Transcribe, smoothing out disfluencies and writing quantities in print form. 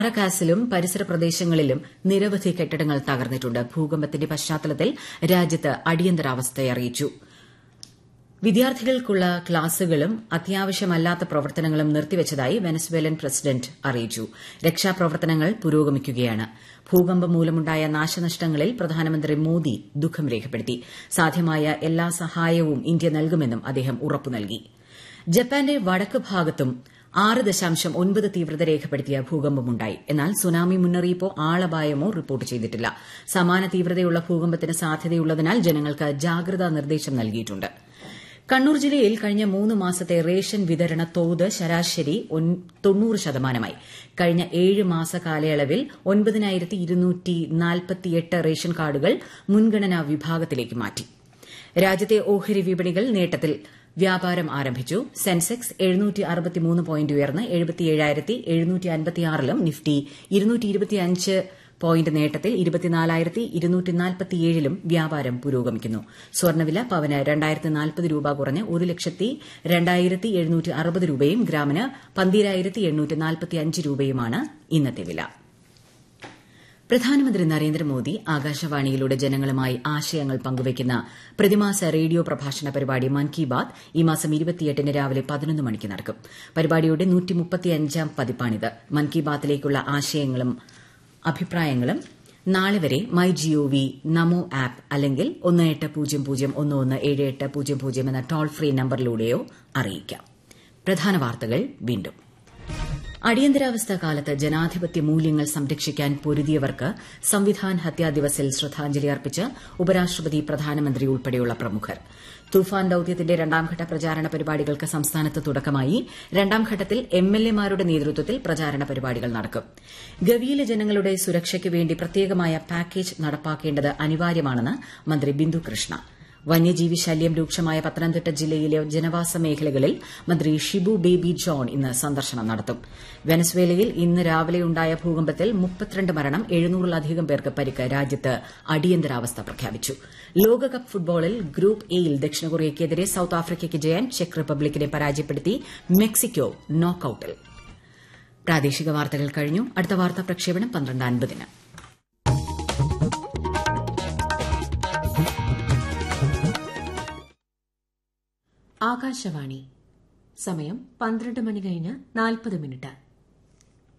കാരക്കാസിലും പരിസര പ്രദേശങ്ങളിലും നിരവധി കെട്ടിടങ്ങൾ തകർന്നിട്ടുണ്ട്. ഭൂകമ്പത്തിന്റെ പശ്ചാത്തലത്തിൽ രാജ്യത്ത് അടിയന്തരാവസ്ഥ അറിയിച്ചു. വിദ്യാർത്ഥികൾക്കുള്ള ക്ലാസുകളും അത്യാവശ്യമല്ലാത്ത പ്രവർത്തനങ്ങളും നിർത്തിവച്ചതായി വെനസ്വേലൻ പ്രസിഡന്റ് അറിയിച്ചു. രക്ഷാപ്രവർത്തനങ്ങൾ പുരോഗമിക്കുകയാണ്. ഭൂകമ്പം മൂലമുണ്ടായ നാശനഷ്ടങ്ങളിൽ പ്രധാനമന്ത്രി മോദി ദുഃഖം രേഖപ്പെടുത്തി. സാധ്യമായ എല്ലാ സഹായവും ഇന്ത്യ നൽകുമെന്നും അദ്ദേഹം ഉറപ്പു നൽകി. ജപ്പാന്റെ വടക്ക് ഭാഗത്തും 6.9 തീവ്രത രേഖപ്പെടുത്തിയ ഭൂകമ്പമുണ്ടായി. എന്നാൽ സുനാമി മുന്നറിയിപ്പോ ആളപായമോ റിപ്പോർട്ട് ചെയ്തിട്ടില്ല. സമാന തീവ്രതയുള്ള ഭൂകമ്പത്തിന് സാധ്യതയുള്ളതിനാൽ ജനങ്ങൾക്ക് ജാഗ്രതാ നിർദ്ദേശം നൽകിയിട്ടുണ്ട്. കണ്ണൂർ ജില്ലയിൽ കഴിഞ്ഞ 3 മാസത്തെ റേഷൻ വിതരണ തോത് ശരാശരി 90%. കഴിഞ്ഞ 7 മാസ കാലയളവിൽ 9248 റേഷൻ കാർഡുകൾ മുൻഗണനാ വിഭാഗത്തിലേക്ക് മാറ്റി. രാജ്യത്തെ ഓഹരി വിപണികൾ നേട്ടത്തിൽ വ്യാപാരം ആരംഭിച്ചു. സെൻസെക്സ് 763 പോയിന്റ് ഉയർന്ന് 77,756ലും നിഫ്റ്റി 225 പോയിന്റ് നേട്ടത്തിൽ 24,247ലും വ്യാപാരം പുരോഗമിക്കുന്നു. സ്വർണ്ണവില പവന് 2,040 രൂപ കുറഞ്ഞ് 1,02,760 രൂപയും ഗ്രാമിന് 12,845 രൂപയുമാണ് ഇന്നത്തെ വില. പ്രധാനമന്ത്രി നരേന്ദ്രമോദി ആകാശവാണിയിലൂടെ ജനങ്ങളുമായി ആശയങ്ങൾ പങ്കുവയ്ക്കുന്ന പ്രതിമാസ റേഡിയോ പ്രഭാഷണ പരിപാടി മൻ കി ബാത് ഈ മാസം 28-ന് രാവിലെ 11 മണിക്ക് നടക്കും. പരിപാടിയുടെ 135ാം പതിപ്പാണിത്. മൻ കി ബാത്തിലേക്കുള്ള ആശയങ്ങളും അഭിപ്രായങ്ങളും നാളെ വരെ മൈ ജിഒവി, നമോ ആപ്പ് അല്ലെങ്കിൽ 1800117800 എന്ന ടോൾ ഫ്രീ നമ്പറിലൂടെയോ അറിയിക്കാം. പ്രധാന വാർത്തകൾ വീണ്ടും. അടിയന്തരാവസ്ഥ കാലത്ത് ജനാധിപത്യ മൂല്യങ്ങൾ സംരക്ഷിക്കാൻ പൊരുതിയവർക്ക് സംവിധാൻ ഹത്യാ ദിവസിൽ ശ്രദ്ധാഞ്ജലി അർപ്പിച്ച് ഉപരാഷ്ട്രപതി, പ്രധാനമന്ത്രി ഉൾപ്പെടെയുള്ള പ്രമുഖർ. തൂഫാൻ ദൌത്യത്തിന്റെ 2ാംഘട്ട പ്രചാരണ പരിപാടികൾക്ക് സംസ്ഥാനത്ത് തുടക്കമായി. 2ാം ഘട്ടത്തിൽ എംഎൽഎമാരുടെ നേതൃത്വത്തിൽ പ്രചാരണ പരിപാടികൾ നടക്കും. ഗവിയിലെ ജനങ്ങളുടെ സുരക്ഷയ്ക്കുവേണ്ടി പ്രത്യേകമായ പാക്കേജ് നടപ്പാക്കേണ്ടത് അനിവാര്യമാണെന്ന് മന്ത്രി ബിന്ദു കൃഷ്ണ. വന്യജീവി ശല്യം രൂക്ഷമായ പത്തനംതിട്ട ജില്ലയിലെ ജനവാസ മേഖലകളിൽ മന്ത്രി ഷിബു ബേബി ജോൺ ഇന്ന് സന്ദർശനം നടത്തും. വെനസ്വേലയിൽ ഇന്ന് രാവിലെയുണ്ടായ ഭൂകമ്പത്തിൽ 32 മരണം, 700-ലധികം പേർക്ക് പരിക്ക്. രാജ്യത്ത് അടിയന്തരാവസ്ഥ പ്രഖ്യാപിച്ചു. ലോകകപ്പ് ഫുട്ബോളിൽ ഗ്രൂപ്പ് എയിൽ ദക്ഷിണ കൊറിയയ്ക്കെതിരെ സൌത്ത് ആഫ്രിക്കയ്ക്ക് ജയം. ചെക്ക് റിപ്പബ്ലിക്കിനെ പരാജയപ്പെടുത്തി മെക്സിക്കോ നോക്കൌട്ടിൽ. പ്രാദേശിക വാർത്തകൾ കഴിഞ്ഞു. അടുത്ത വാർത്താ പ്രക്ഷേപണം 12:50-ന്. ആകാശവാണി. സമയം 12 മണി കഴിഞ്ഞ് 40 മിനിറ്റ്.